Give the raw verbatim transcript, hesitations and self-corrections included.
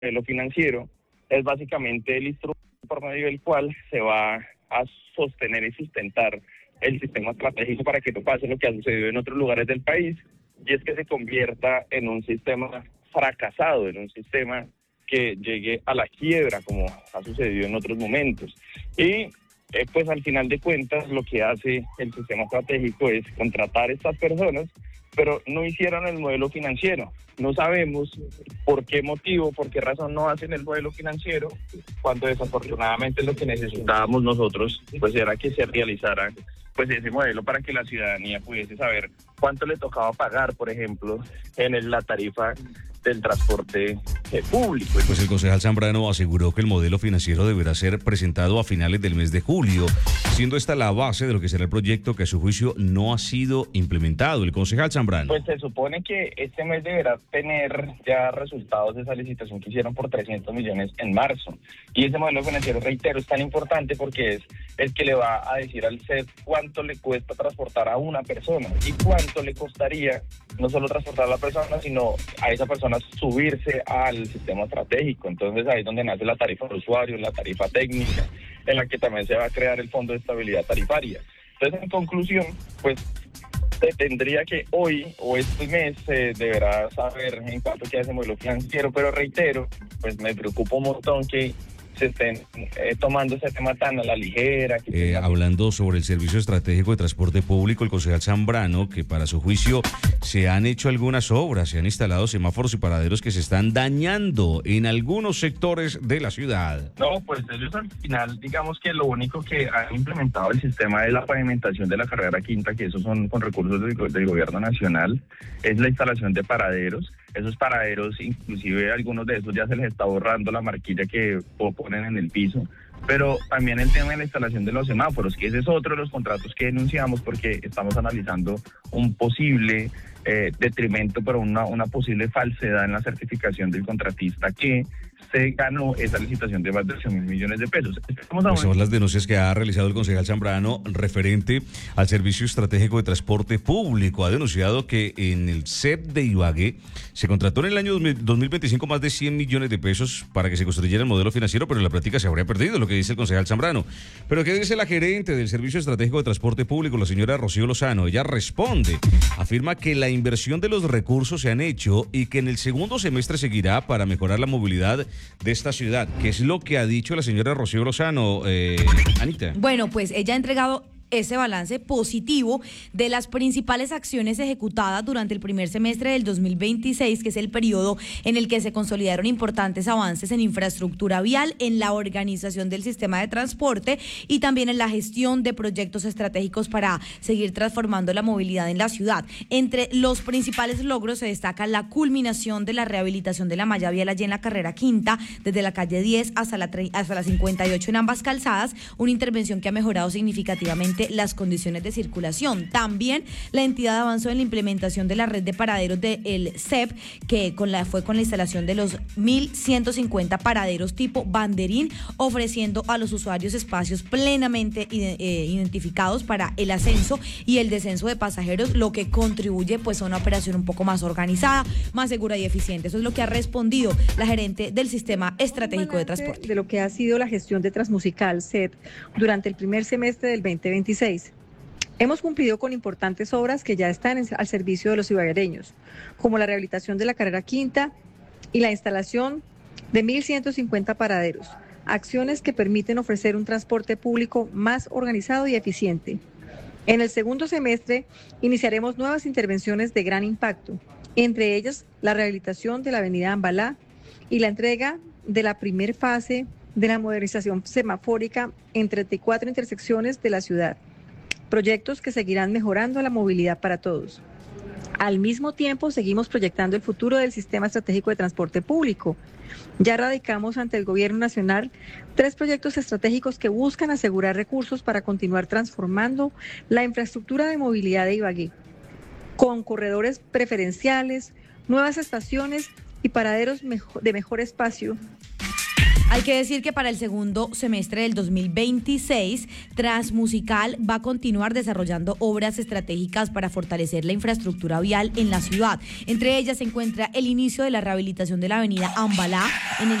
modelo financiero es básicamente el instrumento por medio del cual se va a sostener y sustentar el sistema estratégico para que no pase lo que ha sucedido en otros lugares del país, y es que se convierta en un sistema fracasado, en un sistema que llegue a la quiebra, como ha sucedido en otros momentos. Y eh, pues al final de cuentas lo que hace el sistema estratégico es contratar a estas personas, pero no hicieron el modelo financiero. No sabemos por qué motivo, por qué razón no hacen el modelo financiero, cuando desafortunadamente lo que necesitábamos nosotros pues era que se realizara pues ese modelo para que la ciudadanía pudiese saber cuánto le tocaba pagar, por ejemplo, en el, la tarifa del transporte eh, público. Pues el concejal Zambrano aseguró que el modelo financiero deberá ser presentado a finales del mes de julio, siendo esta la base de lo que será el proyecto que a su juicio no ha sido implementado. El concejal Zambrano. Pues se supone que este mes deberá tener ya resultados de esa licitación que hicieron por trescientos millones en marzo. Y ese modelo financiero, reitero, es tan importante porque es el que le va a decir al C E P cuánto le cuesta transportar a una persona y cuánto le costaría no solo transportar a la persona, sino a esa persona subirse al sistema estratégico. Entonces ahí es donde nace la tarifa de usuario, la tarifa técnica, en la que también se va a crear el Fondo de Estabilidad Tarifaria. Entonces, en conclusión, pues se tendría que hoy o este mes se eh, deberá saber en cuánto queda ese modelo financiero, pero reitero, pues me preocupa un montón que se estén eh, tomando ese tema tan a la ligera. Que eh, tenga... Hablando sobre el Servicio Estratégico de Transporte Público, el concejal Zambrano, que para su juicio se han hecho algunas obras, se han instalado semáforos y paraderos que se están dañando en algunos sectores de la ciudad. No, pues ellos al final, digamos que lo único que han implementado el sistema de la pavimentación de la carrera quinta, que esos son con recursos del, del gobierno nacional, es la instalación de paraderos. Esos paraderos, inclusive algunos de esos ya se les está borrando la marquilla que ponen en el piso, pero también el tema de la instalación de los semáforos, que ese es otro de los contratos que denunciamos porque estamos analizando un posible eh, detrimento, pero una, una posible falsedad en la certificación del contratista que se ganó esa licitación de más de ocho mil millones de pesos. Pues son las denuncias que ha realizado el concejal Zambrano referente al Servicio Estratégico de Transporte Público. Ha denunciado que en el C E P de Ibagué se contrató en el año dos mil veinticinco más de cien millones de pesos para que se construyera el modelo financiero, pero en la práctica se habría perdido, lo que dice el concejal Zambrano. Pero ¿qué dice la gerente del Servicio Estratégico de Transporte Público, la señora Rocío Lozano? Ella responde, afirma que la inversión de los recursos se han hecho y que en el segundo semestre seguirá para mejorar la movilidad de esta ciudad. ¿Qué es lo que ha dicho la señora Rocío Lozano, eh, Anita? Bueno, pues ella ha entregado ese balance positivo de las principales acciones ejecutadas durante el primer semestre del dos mil veintiséis, que es el periodo en el que se consolidaron importantes avances en infraestructura vial, en la organización del sistema de transporte y también en la gestión de proyectos estratégicos para seguir transformando la movilidad en la ciudad. Entre los principales logros se destaca la culminación de la rehabilitación de la malla vial allí en la carrera quinta, desde la calle diez hasta la, hasta la cincuenta y ocho en ambas calzadas, una intervención que ha mejorado significativamente las condiciones de circulación. También la entidad avanzó en la implementación de la red de paraderos del C E P, que con la, fue con la instalación de los mil ciento cincuenta paraderos tipo banderín, ofreciendo a los usuarios espacios plenamente eh, identificados para el ascenso y el descenso de pasajeros, lo que contribuye pues a una operación un poco más organizada, más segura y eficiente. Eso es lo que ha respondido la gerente del Sistema Estratégico de Transporte. De lo que ha sido la gestión de Transmusical C E P durante el primer semestre del veinte veintiséis. Hemos cumplido con importantes obras que ya están en, al servicio de los ibaguereños, como la rehabilitación de la carrera quinta y la instalación de mil ciento cincuenta paraderos, acciones que permiten ofrecer un transporte público más organizado y eficiente. En el segundo semestre iniciaremos nuevas intervenciones de gran impacto, entre ellas la rehabilitación de la avenida Ambalá y la entrega de la primera fase de la modernización semafórica en treinta y cuatro intersecciones de la ciudad, proyectos que seguirán mejorando la movilidad para todos. Al mismo tiempo, seguimos proyectando el futuro del Sistema Estratégico de Transporte Público. Ya radicamos ante el Gobierno Nacional tres proyectos estratégicos que buscan asegurar recursos para continuar transformando la infraestructura de movilidad de Ibagué, con corredores preferenciales, nuevas estaciones y paraderos de mejor espacio. Hay que decir que para el segundo semestre del dos mil veintiséis, Transmusical va a continuar desarrollando obras estratégicas para fortalecer la infraestructura vial en la ciudad. Entre ellas se encuentra el inicio de la rehabilitación de la avenida Ambalá, en el